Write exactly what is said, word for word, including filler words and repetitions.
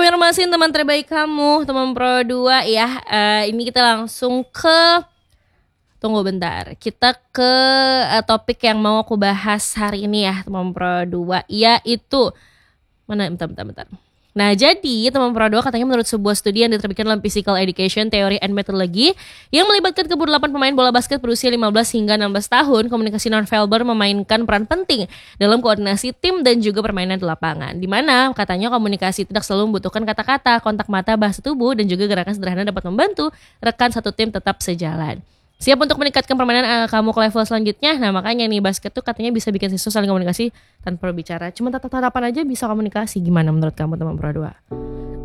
informasiin teman terbaik kamu, teman Pro dua ya. Uh, ini kita langsung ke Tunggu bentar. Kita ke uh, topik yang mau aku bahas hari ini ya, teman Pro dua, yaitu mana bentar bentar bentar. Nah, jadi teman Pro dua katanya menurut sebuah studi yang diterbitkan dalam Physical Education Theory and Methodology yang melibatkan ke delapan pemain bola basket berusia lima belas hingga enam belas tahun, komunikasi non-verbal memainkan peran penting dalam koordinasi tim dan juga permainan di lapangan. Di mana katanya komunikasi tidak selalu membutuhkan kata-kata, kontak mata, bahasa tubuh dan juga gerakan sederhana dapat membantu rekan satu tim tetap sejalan. Siap untuk meningkatkan permainan uh, kamu ke level selanjutnya. Nah, makanya nih basket tuh katanya bisa bikin siswa saling komunikasi tanpa berbicara. Cuma tatap-tatapan aja bisa komunikasi. Gimana menurut kamu teman Pro dua?